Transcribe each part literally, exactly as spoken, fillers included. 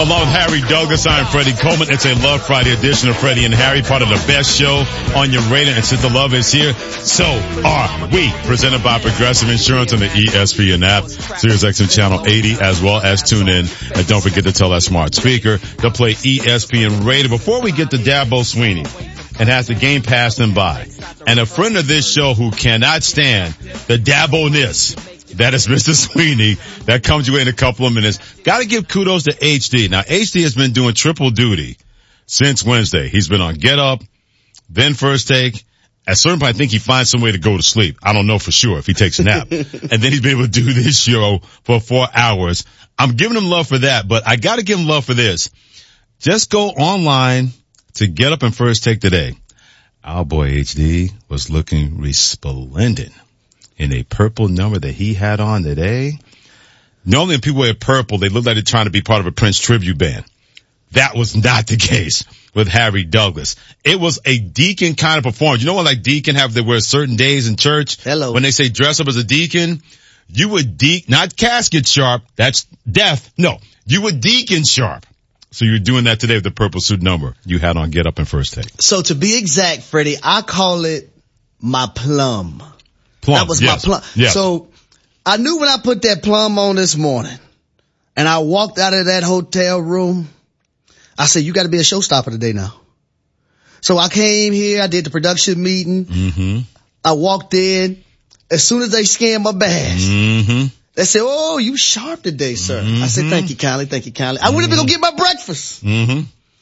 Along with Harry Douglas, I'm Freddie Coleman. It's a Love Friday edition of Freddie and Harry, part of the best show on your radio. And since the love is here, so are we. Presented by Progressive Insurance on the E S P N app, Sirius X M Channel eighty, as well as tune in. And don't forget to tell that smart speaker to play E S P N Radio. Before we get to Dabo Swinney, and has the game passed him by, and a friend of this show who cannot stand the Dabo-ness, that is Mister Swinney. That comes your way in a couple of minutes. Got to give kudos to H D. Now, H D has been doing triple duty since Wednesday. He's been on Get Up, then First Take. At a certain point, I think he finds some way to go to sleep. I don't know for sure if he takes a nap. And then he's been able to do this show for four hours. I'm giving him love for that, but I got to give him love for this. Just go online to Get Up and First Take today. Our boy H D was looking resplendent in a purple number that he had on today. Normally when people wear purple, they look like they're trying to be part of a Prince tribute band. That was not the case with Harry Douglas. It was a deacon kind of performance. You know what, like deacon have, they wear certain days in church? Hello. When they say dress up as a deacon, you would de- not casket sharp. That's death. No, you would deacon sharp. So you're doing that today with the purple suit number you had on Get Up and First Take. So to be exact, Freddie, I call it my plum. Plum. That was yes. my plum. Yes. So I knew when I put that plum on this morning and I walked out of that hotel room, I said, you got to be a showstopper today now. So I came here, I did the production meeting. Mm-hmm. I walked in. As soon as they scanned my badge, mm-hmm. they said, oh, you sharp today, sir. Mm-hmm. I said, thank you kindly, thank you kindly. I went up to go get my breakfast. Mm-hmm.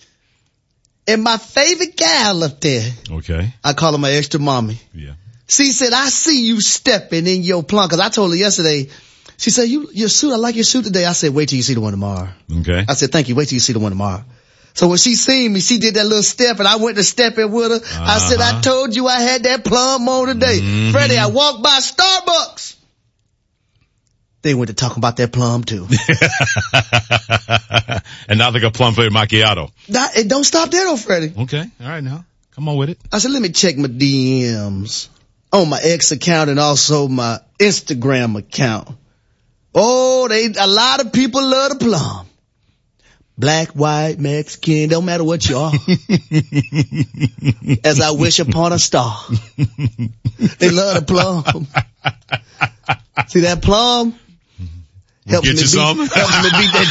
And my favorite gal up there, okay, I call her my extra mommy. Yeah. She said, I see you stepping in your plum. Cause I told her yesterday, she said, you, your suit, I like your suit today. I said, wait till you see the one tomorrow. Okay. I said, thank you. Wait till you see the one tomorrow. So when she seen me, she did that little step and I went to step in with her. Uh-huh. I said, I told you I had that plum on today. Mm-hmm. Freddie, I walked by Starbucks. They went to talk about that plum too. And now they got plum flavored macchiato. That, it don't stop there though, Freddie. Okay. All right now. Come on with it. I said, let me check my D Ms on my X account and also my Instagram account. Oh, they, a lot of people love the plum. Black, white, Mexican, don't matter what you are. As I wish upon a star. They love the plum. See that plum? Helps Get me you beat, some? helps me beat that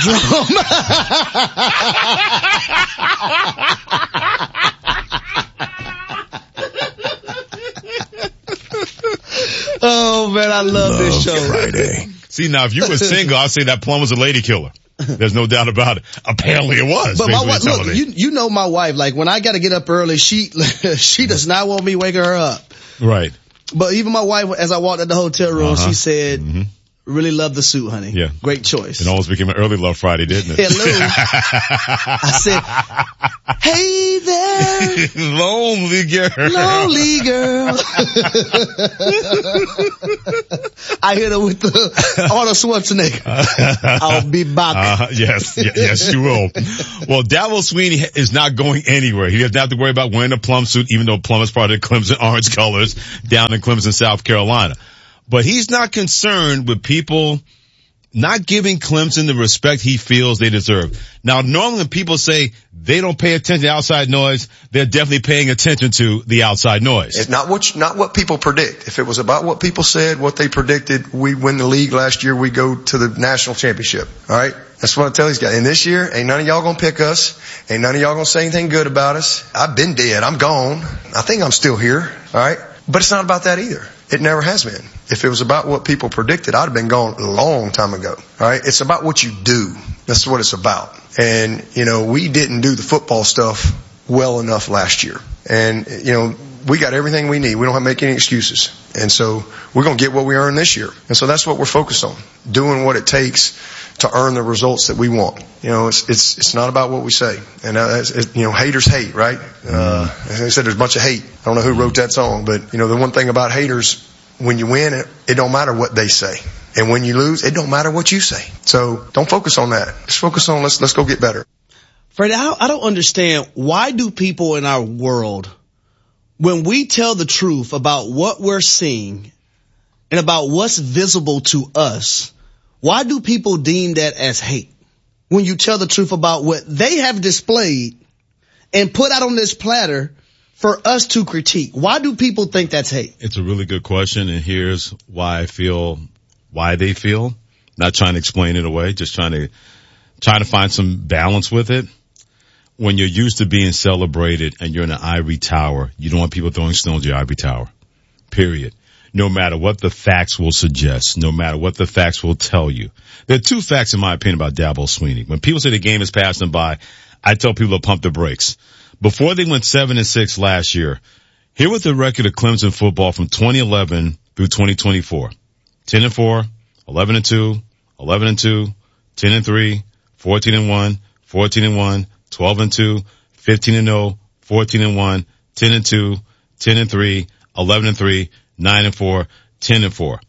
drum. Oh man, I love, love this show. Friday. See, now if you were single, I'd say that plum was a lady killer. There's no doubt about it. Apparently it was. But my wife, look, you, you know my wife, like when I gotta get up early, she, she does not want me waking her up. Right. But even my wife, as I walked in the hotel room, uh-huh. she said, mm-hmm. really love the suit, honey. Yeah. Great choice. It almost became an early Love Friday, didn't it? Hello. I said, hey there. Lonely girl. Lonely girl. I hit her with the Arnold Schwarzenegger. I'll be back. Uh, yes, y- yes, you will. Well, Dabo Swinney is not going anywhere. He doesn't have to worry about wearing a plum suit, even though plum is part of the Clemson orange colors down in Clemson, South Carolina. But he's not concerned with people not giving Clemson the respect he feels they deserve. Now, normally when people say they don't pay attention to outside noise, they're definitely paying attention to the outside noise. It's not what, not what people predict. If it was about what people said, what they predicted, we win the league last year, we go to the national championship. All right? That's what I tell these guys. And this year, ain't none of y'all gonna pick us. Ain't none of y'all gonna say anything good about us. I've been dead. I'm gone. I think I'm still here. All right? But it's not about that either. It never has been. If it was about what people predicted, I'd have been gone a long time ago. All right? It's about what you do. That's what it's about. And, you know, we didn't do the football stuff well enough last year. And, you know, we got everything we need. We don't have to make any excuses. And so we're going to get what we earned this year. And so that's what we're focused on, doing what it takes to earn the results that we want. You know, it's, it's, it's not about what we say. And, uh, it's, it, you know, haters hate, right? Uh, as I said, there's a bunch of hate. I don't know who wrote that song, but, you know, the one thing about haters, when you win, it, it don't matter what they say. And when you lose, it don't matter what you say. So don't focus on that. Just focus on let's, let's go get better. Freddie, I, I don't understand. Why do people in our world, when we tell the truth about what we're seeing and about what's visible to us, why do people deem that as hate? when you tell the truth about what they have displayed and put out on this platter for us to critique? Why do people think that's hate? It's a really good question, and here's why I feel, why they feel. Not trying to explain it away, just trying to, trying to find some balance with it. When you're used to being celebrated and you're in an ivory tower, you don't want people throwing stones at your ivory tower. Period. No matter what the facts will suggest, no matter what the facts will tell you. There are two facts in my opinion about Dabo Swinney. When people say the game is passing by, I tell people to pump the brakes. Before they went seven and six last year, here was the record of Clemson football from twenty eleven through twenty twenty-four. ten and four, eleven and two, eleven and two, ten and three, fourteen and one, fourteen and one, twelve and two, fifteen and oh, fourteen and one, ten and two, ten and three, eleven and three, nine and four, ten and four.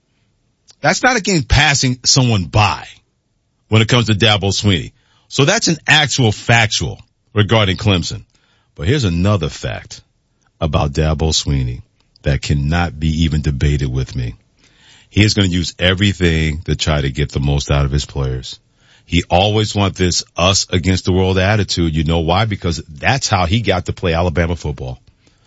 That's not a game passing someone by when it comes to Dabo Swinney. So that's an actual factual regarding Clemson. But here's another fact about Dabo Swinney that cannot be even debated with me. He is going to use everything to try to get the most out of his players. He always wants this us against the world attitude. You know why? Because that's how he got to play Alabama football.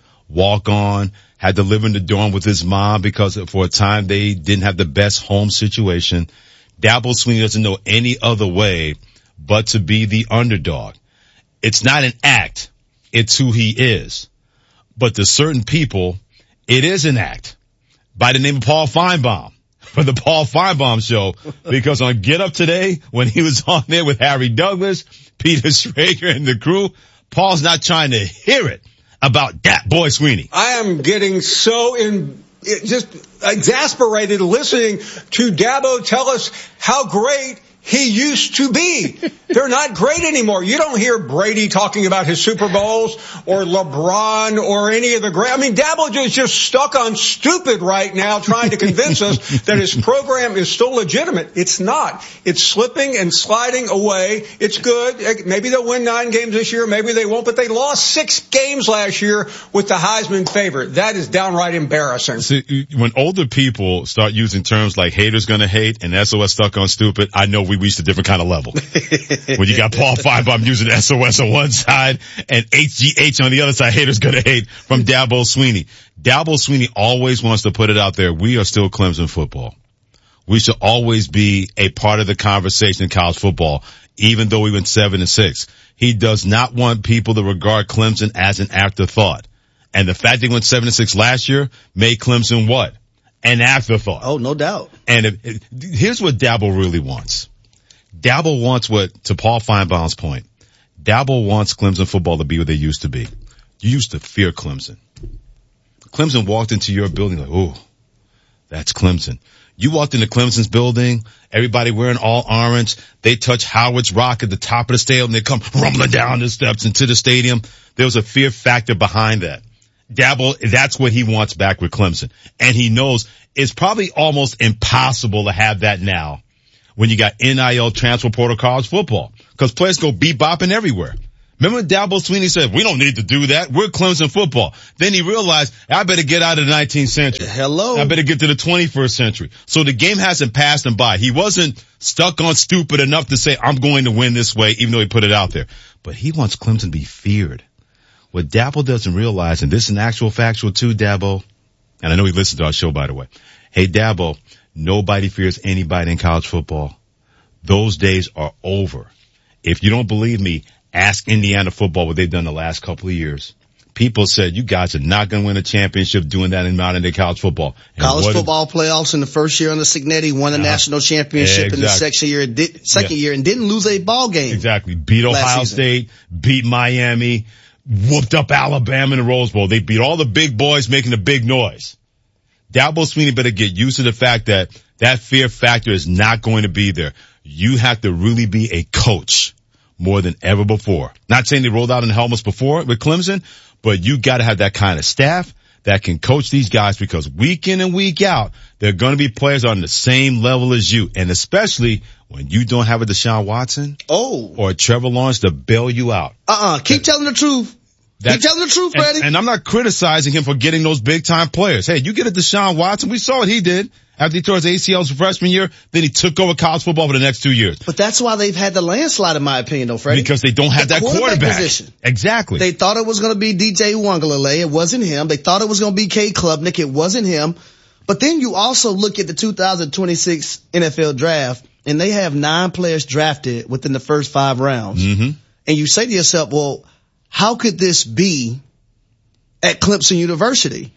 Walk on, had to live in the dorm with his mom because for a time they didn't have the best home situation. Dabo Swinney doesn't know any other way but to be the underdog. It's not an act. It's who he is. But to certain people, it is an act. By the name of Paul Feinbaum. For the Paul Feinbaum Show, because on Get Up Today, when he was on there with Harry Douglas, Peter Schrager, and the crew, Paul's not trying to hear it about that boy Swinney. I am getting so in, just exasperated listening to Dabo tell us how great he used to be. They're not great anymore. You don't hear Brady talking about his Super Bowls or LeBron or any of the great. I mean, Dabo is just stuck on stupid right now trying to convince us that his program is still legitimate. It's not. It's slipping and sliding away. It's good. Maybe they'll win nine games this year. Maybe they won't, but they lost six games last year with the Heisman favorite. That is downright embarrassing. See, when older people start using terms like haters gonna hate and S O S stuck on stupid, I know we reached a different kind of level. When you got Paul Feinbaum using S O S on one side and H G H on the other side, haters gonna hate from Dabo Swinney. Dabo Swinney always wants to put it out there. We are still Clemson football. We should always be a part of the conversation in college football, even though we went seven and six. He does not want people to regard Clemson as an afterthought. And the fact they went seven and six last year made Clemson what? An afterthought. Oh, no doubt. And if, if, here's what Dabo really wants. Dabo wants what, to Paul Feinbaum's point, Dabo wants Clemson football to be what they used to be. You used to fear Clemson. Clemson walked into your building like, ooh, that's Clemson. You walked into Clemson's building, everybody wearing all orange. They touch Howard's Rock at the top of the stadium. They come rumbling down the steps into the stadium. There was a fear factor behind that. Dabo, that's what he wants back with Clemson. And he knows it's probably almost impossible to have that now when you got N I L transfer portal college football, because players go bebopping everywhere. Remember when Dabo Swinney said, we don't need to do that. We're Clemson football. Then he realized, I better get out of the nineteenth century. Hello. I better get to the twenty-first century. So the game hasn't passed him by. He wasn't stuck on stupid enough to say, I'm going to win this way, even though he put it out there. But he wants Clemson to be feared. What Dabo doesn't realize, and this is an actual factual too, Dabo, and I know he listened to our show, by the way. Hey, Dabo, nobody fears anybody in college football. Those days are over. If you don't believe me, ask Indiana football what they've done the last couple of years. People said, you guys are not going to win a championship doing that in modern day college football. And college football did, playoffs in the first year under Signetti, won a uh, national championship exactly. in the second year, did, second yeah. year and didn't lose a ball game. Exactly. Beat Ohio State, beat Miami, whooped up Alabama in the Rose Bowl. They beat all the big boys making a big noise. Dabo Swinney better get used to the fact that that fear factor is not going to be there. You have to really be a coach more than ever before. Not saying they rolled out in helmets before with Clemson, but you got to have that kind of staff that can coach these guys, because week in and week out, they're going to be players on the same level as you. And especially when you don't have a Deshaun Watson oh. or a Trevor Lawrence to bail you out. Uh-uh. Keep that, telling the truth. Keep telling the truth, Freddie. And, and I'm not criticizing him for getting those big time players. Hey, you get a Deshaun Watson. We saw what he did after he tore his A C L his freshman year. Then he took over college football for the next two years. But that's why they've had the landslide, in my opinion, though, Freddie. Because they don't have the that quarterback, quarterback position. Exactly. They thought it was going to be D J Uiagalelei. It wasn't him. They thought it was going to be Cade Klubnik. It wasn't him. But then you also look at the two thousand twenty-six N F L draft, and they have nine players drafted within the first five rounds. Mm-hmm. And you say to yourself, well, how could this be at Clemson University?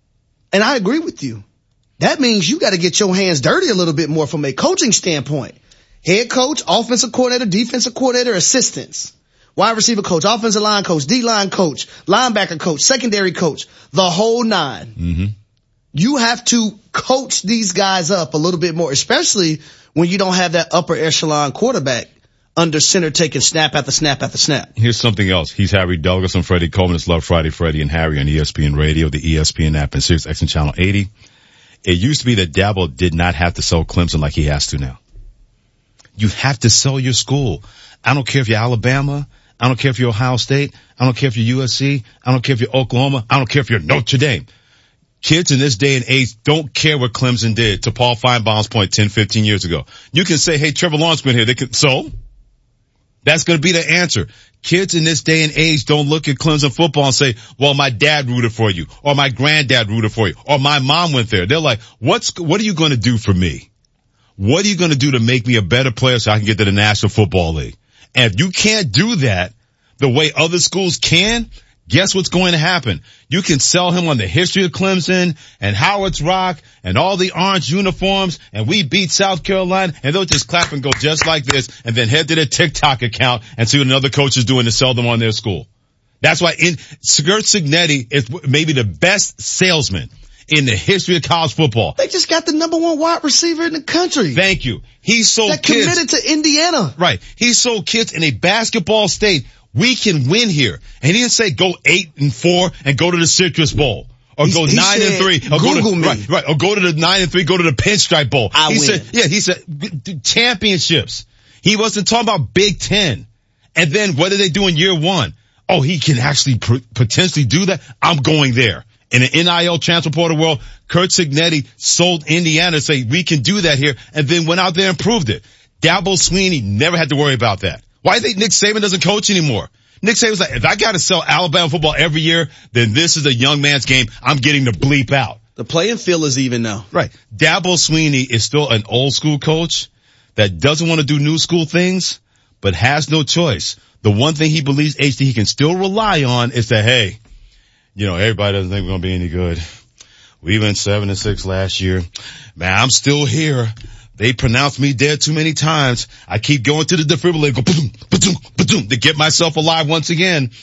And I agree with you. That means you got to get your hands dirty a little bit more from a coaching standpoint. Head coach, offensive coordinator, defensive coordinator, assistants, wide receiver coach, offensive line coach, D-line coach, linebacker coach, secondary coach, the whole nine. Mm-hmm. You have to coach these guys up a little bit more, especially when you don't have that upper echelon quarterback under center taking snap after snap after snap. Here's something else. He's Harry Douglas and Freddie Coleman. It's Love Friday, Freddie and Harry on E S P N Radio, the E S P N app, and Sirius X M Channel eighty. It used to be that Dabo did not have to sell Clemson like he has to now. You have to sell your school. I don't care if you're Alabama. I don't care if you're Ohio State. I don't care if you're U S C. I don't care if you're Oklahoma. I don't care if you're Notre Dame. Kids in this day and age don't care what Clemson did, to Paul Feinbaum's point ten, fifteen years ago. You can say, hey, Trevor Lawrence been here. They could, so? That's going to be the answer. Kids in this day and age don't look at Clemson football and say, well, my dad rooted for you, or my granddad rooted for you, or my mom went there. They're like, what's, what are you going to do for me? What are you going to do to make me a better player so I can get to the National Football League? And if you can't do that the way other schools can, guess what's going to happen? You can sell him on the history of Clemson and Howard's Rock and all the orange uniforms, and we beat South Carolina, and they'll just clap and go just like this and then head to their TikTok account and see what another coach is doing to sell them on their school. That's why in, Curt Cignetti is maybe the best salesman in the history of college football. They just got the number one wide receiver in the country. Thank you. He sold that kids. committed to Indiana. Right. He sold kids in a basketball state. We can win here. And he didn't say go eight and four and go to the Citrus Bowl. Or he, go he nine and three. Or Google go to, me. Right, right. Or go to the nine and three, go to the Pinstripe Bowl. I he win. said, yeah, he said championships. He wasn't talking about Big Ten. And then what did they do in year one? Oh, he can actually pr- potentially do that. I'm going there. In the N I L transfer portal world, Curt Cignetti sold Indiana to say we can do that here, and then went out there and proved it. Dabo Swinney never had to worry about that. Why do you think Nick Saban doesn't coach anymore? Nick Saban's like, if I got to sell Alabama football every year, then this is a young man's game. I'm getting to bleep out. The playing field is even now. Right. Dabo Swinney is still an old school coach that doesn't want to do new school things, but has no choice. The one thing he believes H D he can still rely on is that, hey, you know, everybody doesn't think we're going to be any good. We went seven and six last year. Man, I'm still here. They pronounced me dead too many times. I keep going to the defibrillator, go ba-doom, ba-doom, ba-doom, to get myself alive once again.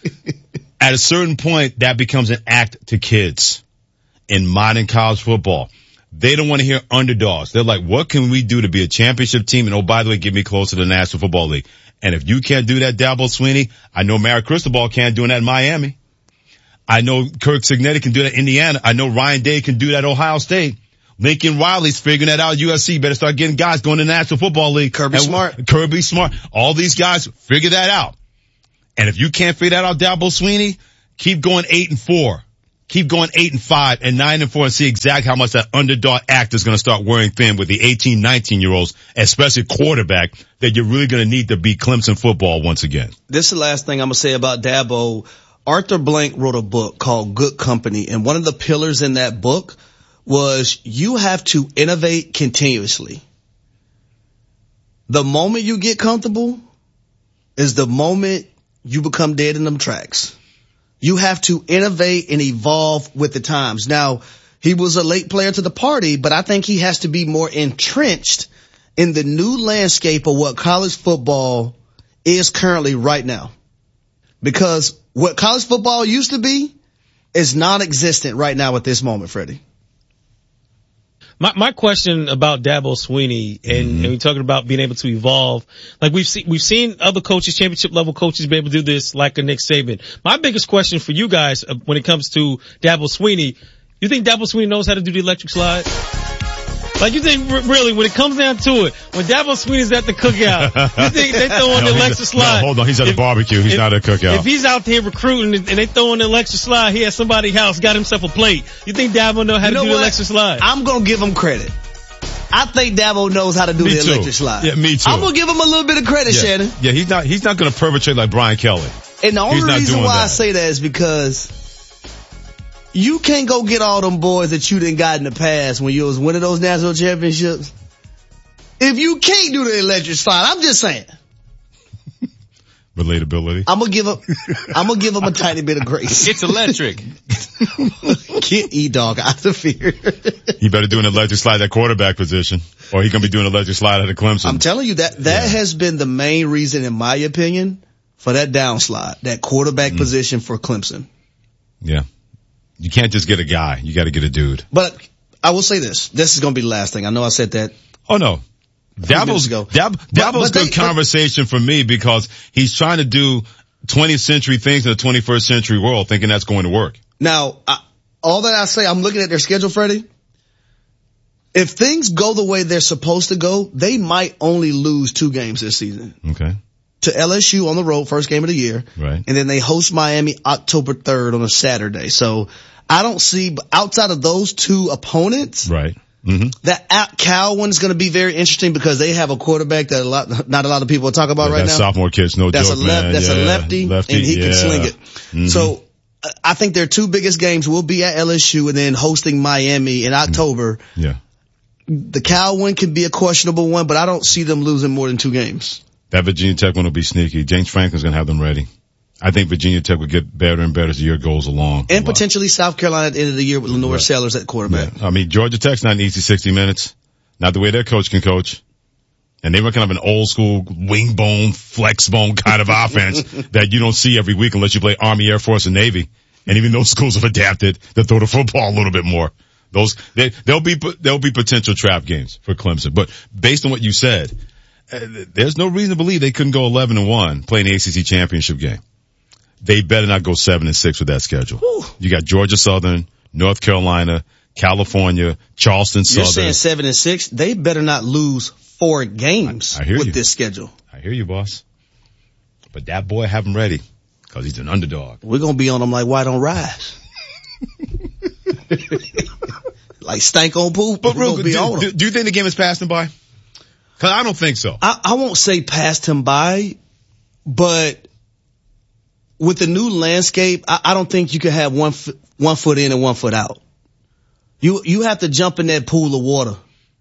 At a certain point, that becomes an act to kids in modern college football. They don't want to hear underdogs. They're like, what can we do to be a championship team? And oh, by the way, get me close to the National Football League. And if you can't do that, Dabo Swinney, I know Mary Cristobal can't do that in Miami. I know Curt Cignetti can do that in Indiana. I know Ryan Day can do that at Ohio State. Lincoln Riley's figuring that out at U S C. Better start getting guys going to the National Football League. Kirby and Smart. Kirby Smart. All these guys figure that out. And if you can't figure that out, Dabo Swinney, keep going eight and four. Keep going eight and five and nine and four and see exactly how much that underdog act is going to start wearing thin with the eighteen, nineteen year olds, especially quarterback, that you're really going to need to beat Clemson football once again. This is the last thing I'm going to say about Dabo. Arthur Blank wrote a book called Good Company, and one of the pillars in that book was you have to innovate continuously. The moment you get comfortable is the moment you become dead in them tracks. You have to innovate and evolve with the times. Now, he was a late player to the party, but I think he has to be more entrenched in the new landscape of what college football is currently right now. Because what college football used to be is non-existent right now at this moment, Freddie. My, my question about Dabo Swinney and, mm-hmm. and we're talking about being able to evolve. Like we've seen, we've seen other coaches, championship level coaches be able to do this like a Nick Saban. My biggest question for you guys when it comes to Dabo Swinney, you think Dabo Swinney knows how to do the electric slide? Like, you think, really, when it comes down to it, when Dabo Swinney's at the cookout, you think they throwing no, the electric slide? No, hold on, he's at the barbecue. He's if, not at a cookout. If he's out there recruiting and they throwing the electric slide, he at somebody's house, got himself a plate. You think Dabo know how you to know do what? the electric slide? I'm gonna give him credit. I think Dabo knows how to do me the too. electric slide. Yeah, me too. I'm gonna give him a little bit of credit, yeah. Shannon. Yeah, he's not, he's not gonna perpetrate like Brian Kelly. And the He's only not reason doing why that. I say that is because you can't go get all them boys that you done got in the past when you was winning those national championships. If you can't do the electric slide, I'm just saying. Relatability. I'm gonna give him, I'm gonna give him a tiny bit of grace. It's electric. Get E-Dog out of here. He better do an electric slide at quarterback position, or he gonna be doing an electric slide at Clemson. I'm telling you that, that Yeah. has been the main reason, in my opinion, for that downslide, that quarterback mm. position for Clemson. Yeah. You can't just get a guy. You gotta get a dude. But I will say this. This is gonna be the last thing. I know I said that. Oh no. Dabo's, Dab, Dabo's good they, conversation but, for me because he's trying to do twentieth century things in the twenty-first century world, thinking that's going to work. Now, I, all that I say, I'm looking at their schedule, Freddie. If things go the way they're supposed to go, they might only lose two games this season. Okay. To L S U on the road, first game of the year. Right. And then they host Miami October third on a Saturday. So I don't see, outside of those two opponents. Right. Mm-hmm. That Cal one's going to be very interesting because they have a quarterback that a lot, not a lot of people are talking about yeah, right that now. Sophomore kid's no that's joke, a left, man. That's yeah. a lefty, lefty, and he yeah. can sling it. Mm-hmm. So I think their two biggest games will be at L S U and then hosting Miami in October. Yeah. The Cal one could be a questionable one, but I don't see them losing more than two games. That Virginia Tech one will be sneaky. James Franklin's going to have them ready. I think Virginia Tech will get better and better as the year goes along. And potentially South Carolina at the end of the year with Lenore right. Sellers at quarterback. Yeah. I mean, Georgia Tech's not an easy sixty minutes. Not the way their coach can coach. And they were kind of an old school wing bone, flex bone kind of offense that you don't see every week unless you play Army, Air Force, and Navy. And even those schools have adapted to throw the football a little bit more. Those, they, there'll be, there'll be potential trap games for Clemson. But based on what you said, uh, there's no reason to believe they couldn't go eleven and one playing the A C C championship game. They better not go seven and six with that schedule. Whew. You got Georgia Southern, North Carolina, California, Charleston Southern. You're saying seven and six? They better not lose four games I, I hear with you. this schedule. I hear you, boss. But that boy have him ready because he's an underdog. We're going to be on him like White on Rise. Like stank on poop. But real, be do, on do, do you think the game has passed him by? Because I don't think so. I, I won't say passed him by, but with the new landscape, I, I don't think you can have one f- one foot in and one foot out. You you have to jump in that pool of water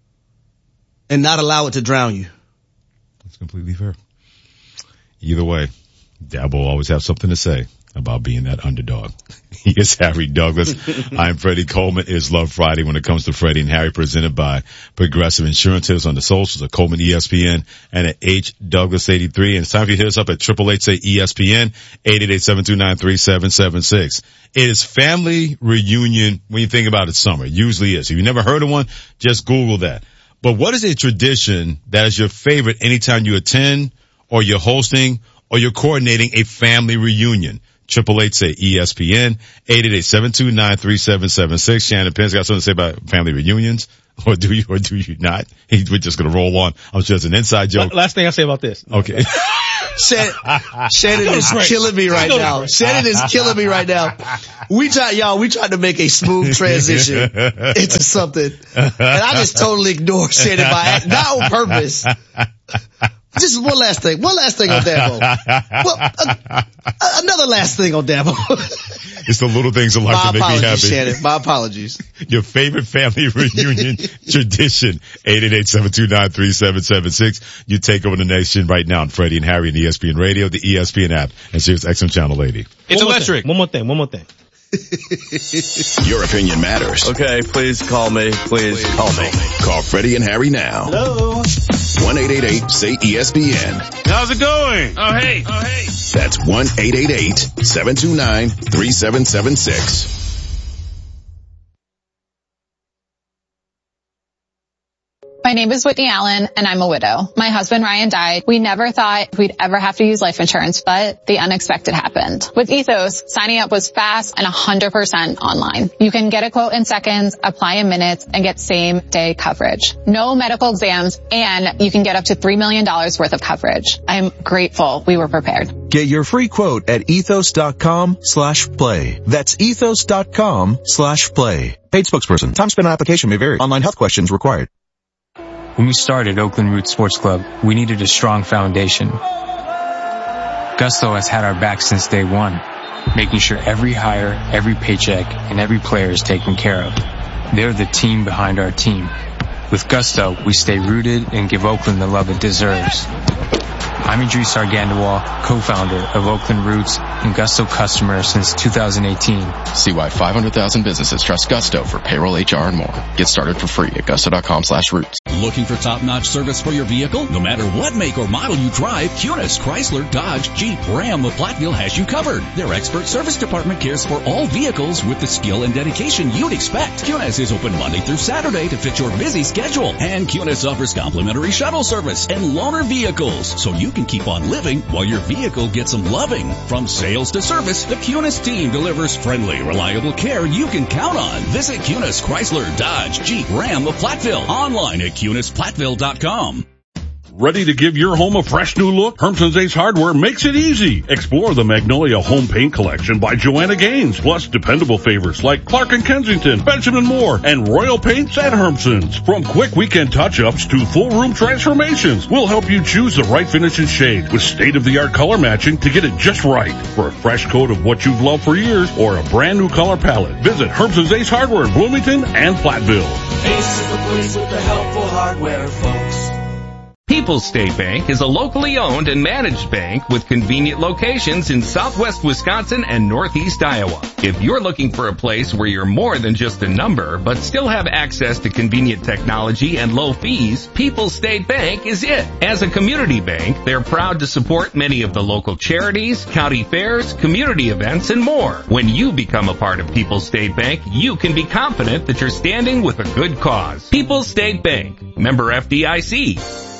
and not allow it to drown you. That's completely fair. Either way, Dabo will always have something to say about being that underdog. He is Harry Douglas. I'm Freddie Coleman. It's Love Friday when it comes to Freddie and Harry, presented by Progressive Insurance. Hit us on the socials at Coleman E S P N and at H Douglas eighty-three. And it's time for you to hit us up at triple eight say E S P N, eight eight eight, seven two nine, three seven seven six. It is family reunion when you think about it summer. It usually is. If you've never heard of one, just Google that. But what is a tradition that is your favorite anytime you attend or you're hosting or you're coordinating a family reunion? Triple eight say E S P N, eight eight eight, seven two nine, three seven seven six. Shannon Penn's got something to say about family reunions, or do you, or do you not? He, we're just gonna roll on. I'm sure it's an inside joke. Last thing I say about this. Okay. Shannon, Shannon is killing me right now. Shannon is killing me right now. We tried, y'all, we tried to make a smooth transition into something, and I just totally ignored Shannon by act, not on purpose. Just one last thing. One last thing on Dabo. Well, uh, another last thing on Dabo. It's the little things in life My that make me happy. apologies, Shannon. My apologies. Your favorite family reunion tradition, eight eight eight, seven two nine, three seven seven six. You take over the nation right now on Freddie and Harry and E S P N Radio, the E S P N app, and Sirius X M Channel eighty. It's one electric. One more thing. One more thing. Your opinion matters. Okay, please call me. Please call me. Call Freddie and Harry now. Hello. one eight eight eight say E S P N. How's it going? Oh, hey. Oh, hey. That's one eight eight eight, seven two nine, three seven seven six. My name is Whitney Allen, and I'm a widow. My husband Ryan died. We never thought we'd ever have to use life insurance, but the unexpected happened. With Ethos, signing up was fast and one hundred percent online. You can get a quote in seconds, apply in minutes, and get same-day coverage. No medical exams, and you can get up to three million dollars worth of coverage. I'm grateful we were prepared. Get your free quote at ethos.com slash play. That's ethos.com slash play. Paid spokesperson. Time spent on application may vary. Online health questions required. When we started Oakland Roots Sports Club, we needed a strong foundation. Gusto has had our back since day one, making sure every hire, every paycheck, and every player is taken care of. They're the team behind our team. With Gusto, we stay rooted and give Oakland the love it deserves. I'm Idris Argandawal, co-founder of Oakland Roots and Gusto customer since two thousand eighteen. See why five hundred thousand businesses trust Gusto for payroll, H R, and more. Get started for free at gusto.com slash roots. Looking for top-notch service for your vehicle? No matter what make or model you drive, Cunis, Chrysler, Dodge, Jeep, Ram of Platteville has you covered. Their expert service department cares for all vehicles with the skill and dedication you'd expect. Cunis is open Monday through Saturday to fit your busy schedule. And Cunis offers complimentary shuttle service and loaner vehicles, so you can keep on living while your vehicle gets some loving. From sales to service, the Cunis team delivers friendly, reliable care you can count on. Visit Cunis, Chrysler, Dodge, Jeep, Ram of Platteville. Online at cunis platteville dot com. Ready to give your home a fresh new look? Hermson's Ace Hardware makes it easy. Explore the Magnolia Home Paint Collection by Joanna Gaines, plus dependable favorites like Clark and Kensington, Benjamin Moore, and Royal Paints at Hermson's. From quick weekend touch-ups to full room transformations, we'll help you choose the right finish and shade with state-of-the-art color matching to get it just right. For a fresh coat of what you've loved for years or a brand new color palette, visit Hermson's Ace Hardware in Bloomington and Platteville. Ace is the place with the helpful hardware, folks. People's State Bank is a locally owned and managed bank with convenient locations in southwest Wisconsin and northeast Iowa. If you're looking for a place where you're more than just a number, but still have access to convenient technology and low fees, People's State Bank is it. As a community bank, they're proud to support many of the local charities, county fairs, community events, and more. When you become a part of People's State Bank, you can be confident that you're standing with a good cause. People's State Bank, member F D I C.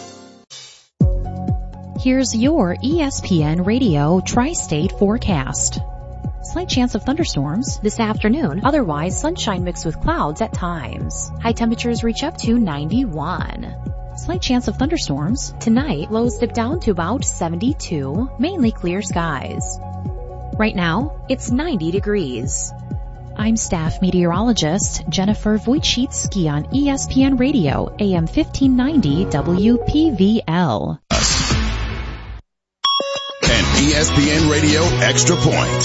Here's your E S P N Radio Tri-State forecast. Slight chance of thunderstorms this afternoon. Otherwise, sunshine mixed with clouds at times. High temperatures reach up to ninety-one. Slight chance of thunderstorms. Tonight, lows dip down to about seventy-two. Mainly clear skies. Right now, it's ninety degrees. I'm staff meteorologist Jennifer Wojcicki on E S P N Radio, A M fifteen ninety W P V L. E S P N Radio Extra Point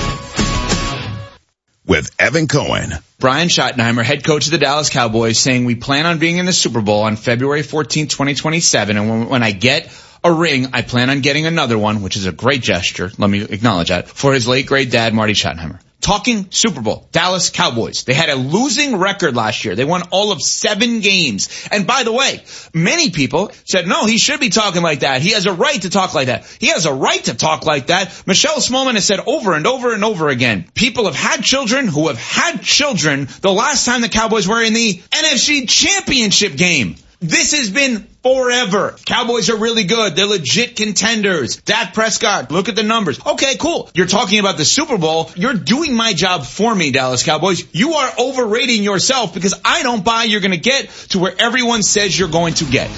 with Evan Cohen. Brian Schottenheimer, head coach of the Dallas Cowboys, saying we plan on being in the Super Bowl on February fourteenth, twenty twenty-seven. And when, when I get a ring, I plan on getting another one, which is a great gesture. Let me acknowledge that, for his late great dad, Marty Schottenheimer. Talking Super Bowl, Dallas Cowboys. They had a losing record last year. They won all of seven games. And by the way, many people said, no, he should be talking like that. He has a right to talk like that. He has a right to talk like that. Michelle Smallman has said over and over and over again, people have had children who have had children the last time the Cowboys were in the N F C Championship game. This has been forever. Cowboys are really good. They're legit contenders. Dak Prescott, look at the numbers. Okay, cool. You're talking about the Super Bowl. You're doing my job for me, Dallas Cowboys. You are overrating yourself because I don't buy you're going to get to where everyone says you're going to get.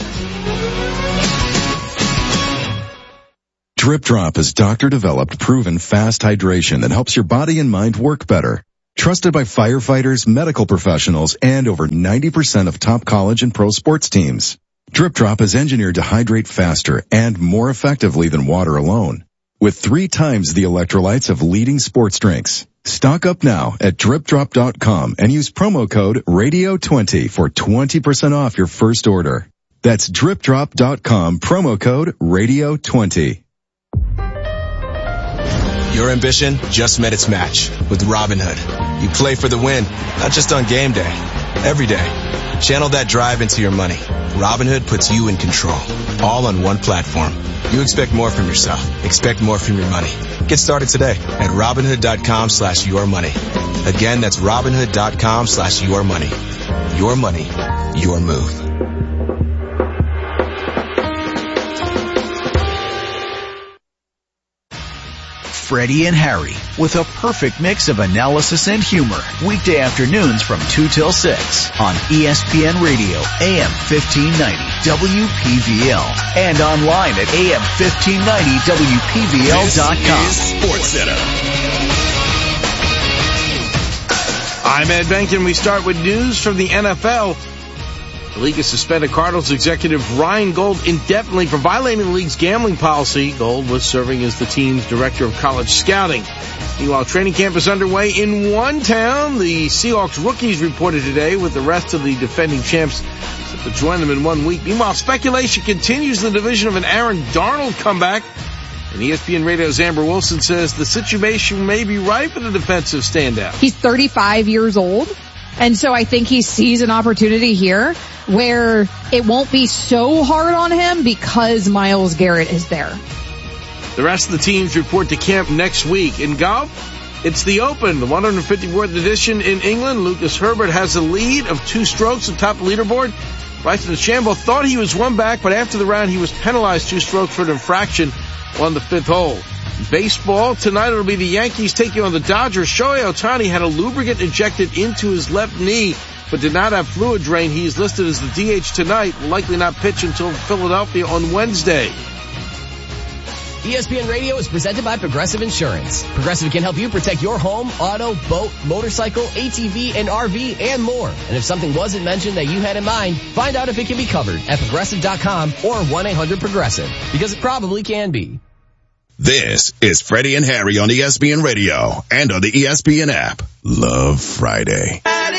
Drip Drop is doctor-developed, proven fast hydration that helps your body and mind work better. Trusted by firefighters, medical professionals, and over ninety percent of top college and pro sports teams. Drip Drop is engineered to hydrate faster and more effectively than water alone, with three times the electrolytes of leading sports drinks. Stock up now at drip drop dot com and use promo code radio twenty for twenty percent off your first order. That's drip drop dot com, promo code radio twenty. Your ambition just met its match with Robinhood. You play for the win, not just on game day, every day. Channel that drive into your money. Robinhood puts you in control, all on one platform. You expect more from yourself. Expect more from your money. Get started today at Robinhood dot com slash your money. Again, that's Robinhood dot com slash your money. Your money, your move. Freddie and Harry, with a perfect mix of analysis and humor. Weekday afternoons from two till six on E S P N Radio, A M fifteen ninety, W P V L, and online at A M fifteen ninety W P V L dot com. This is Sports Center. I'm Ed Benkin. We start with news from the N F L. The league has suspended Cardinals executive Ryan Gold indefinitely for violating the league's gambling policy. Gold was serving as the team's director of college scouting. Meanwhile, training camp is underway in one town. The Seahawks rookies reported today, with the rest of the defending champs set to join them in one week. Meanwhile, speculation continues in the division of an Aaron Darnold comeback. And E S P N Radio's Amber Wilson says the situation may be right for the defensive standout. He's thirty-five years old, and so I think he sees an opportunity here where it won't be so hard on him because Myles Garrett is there. The rest of the teams report to camp next week. In golf, it's the Open, the one hundred fifty-fourth edition in England. Lucas Herbert has a lead of two strokes atop the leaderboard. Bryson DeChambeau thought he was one back, but after the round he was penalized two strokes for an infraction on the fifth hole. Baseball, tonight it'll be the Yankees taking on the Dodgers. Shohei Ohtani had a lubricant injected into his left knee, but did not have fluid drain. He's listed as the D H tonight, will likely not pitch until Philadelphia on Wednesday. E S P N Radio is presented by Progressive Insurance. Progressive can help you protect your home, auto, boat, motorcycle, A T V, and R V, and more. And if something wasn't mentioned that you had in mind, find out if it can be covered at progressive dot com or one eight hundred progressive, because it probably can be. This is Freddie and Harry on E S P N Radio and on the E S P N app. Love Friday.